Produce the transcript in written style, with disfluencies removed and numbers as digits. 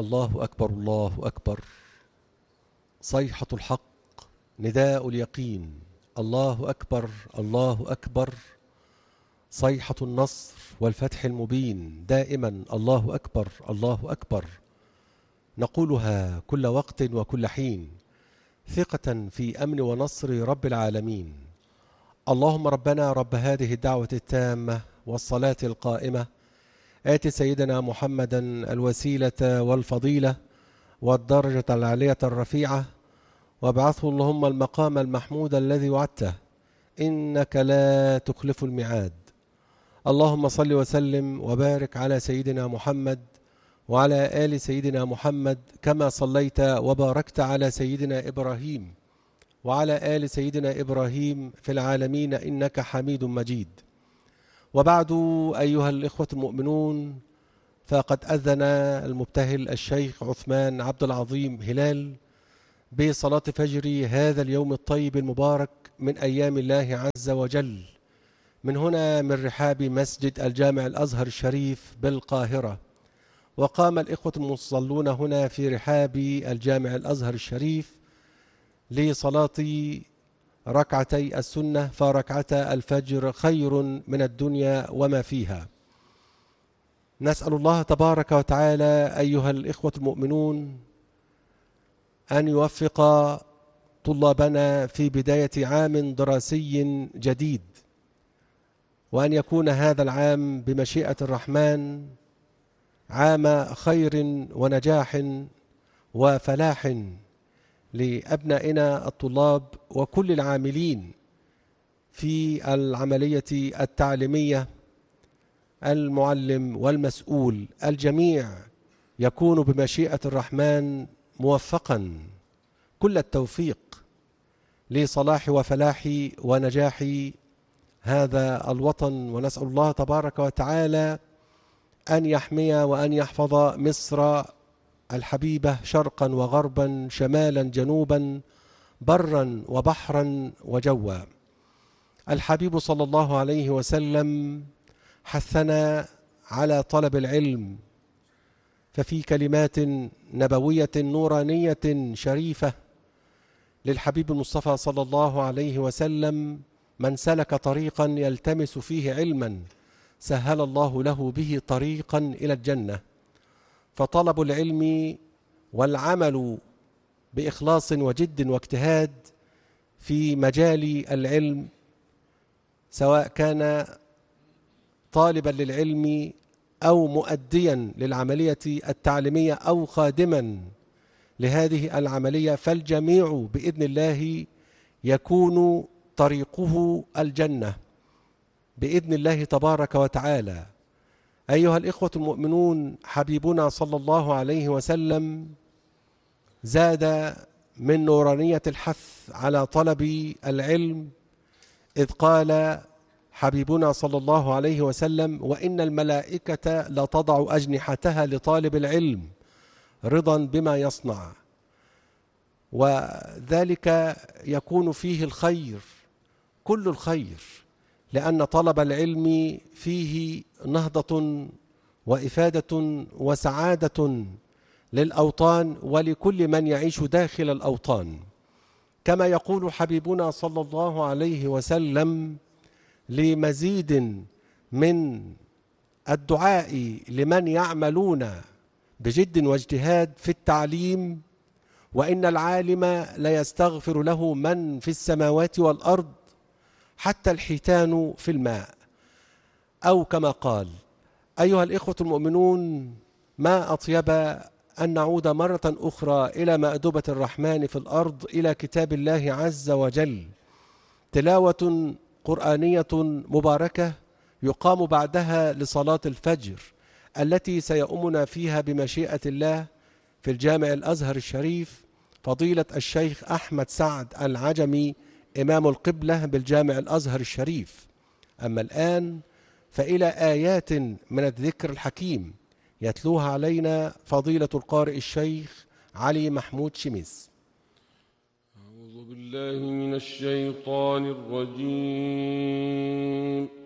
الله أكبر الله أكبر. صيحة الحق، نداء اليقين. الله أكبر الله أكبر. صيحة النصر والفتح المبين. دائما الله أكبر الله أكبر، نقولها كل وقت وكل حين، ثقة في أمن ونصر رب العالمين. اللهم ربنا رب هذه الدعوة التامة والصلاة القائمة، آت سيدنا محمدا الوسيلة والفضيلة والدرجة العالية الرفيعة، وابعثه اللهم المقام المحمود الذي وعدته، إنك لا تخلف الميعاد. اللهم صل وسلم وبارك على سيدنا محمد وعلى آل سيدنا محمد، كما صليت وباركت على سيدنا إبراهيم وعلى آل سيدنا إبراهيم في العالمين إنك حميد مجيد. وبعد، أيها الإخوة المؤمنون، فقد أذن المبتهل الشيخ عثمان عبد العظيم هلال بصلاة فجر هذا اليوم الطيب المبارك من أيام الله عز وجل، من هنا من رحاب مسجد الجامع الأزهر الشريف بالقاهرة. وقام الإخوة المصلون هنا في رحاب الجامع الأزهر الشريف لصلاة ركعتي السنة، فركعتا الفجر خير من الدنيا وما فيها. نسأل الله تبارك وتعالى أيها الإخوة المؤمنون أن يوفق طلابنا في بداية عام دراسي جديد، وأن يكون هذا العام بمشيئة الرحمن عام خير ونجاح وفلاح لأبنائنا الطلاب وكل العاملين في العملية التعليمية، المعلم والمسؤول، الجميع يكون بمشيئة الرحمن موفقا، كل التوفيق لصلاح وفلاح ونجاح هذا الوطن. ونسأل الله تبارك وتعالى أن يحمي وأن يحفظ مصر الحبيبة شرقا وغربا، شمالا جنوبا، برا وبحرا وجوا. الحبيب صلى الله عليه وسلم حثنا على طلب العلم، ففي كلمات نبوية نورانية شريفة للحبيب المصطفى صلى الله عليه وسلم: من سلك طريقا يلتمس فيه علما سهل الله له به طريقا إلى الجنة. فطلب العلم والعمل بإخلاص وجد واجتهاد في مجال العلم، سواء كان طالبا للعلم أو مؤديا للعملية التعليمية أو خادما لهذه العملية، فالجميع بإذن الله يكون طريقه الجنة بإذن الله تبارك وتعالى. أيها الإخوة المؤمنون، حبيبنا صلى الله عليه وسلم زاد من نورانية الحث على طلب العلم، إذ قال حبيبنا صلى الله عليه وسلم: وإن الملائكة لتضع أجنحتها لطالب العلم رضا بما يصنع. وذلك يكون فيه الخير، كل الخير، لأن طلب العلم فيه نهضة وإفادة وسعادة للأوطان ولكل من يعيش داخل الأوطان. كما يقول حبيبنا صلى الله عليه وسلم: لمزيد من الدعاء لمن يعملون بجد واجتهاد في التعليم، وإن العالم ليستغفر له من في السماوات والأرض حتى الحيتان في الماء، أو كما قال. أيها الإخوة المؤمنون، ما أطيب أن نعود مرة أخرى إلى مأدبة الرحمن في الأرض، إلى كتاب الله عز وجل، تلاوة قرآنية مباركة يقام بعدها لصلاة الفجر التي سيؤمنا فيها بمشيئة الله في الجامع الأزهر الشريف فضيلة الشيخ أحمد سعد العجمي، إمام القبلة بالجامع الأزهر الشريف. أما الآن فإلى آيات من الذكر الحكيم يتلوها علينا فضيلة القارئ الشيخ علي محمود شميس. أعوذ بالله من الشيطان الرجيم.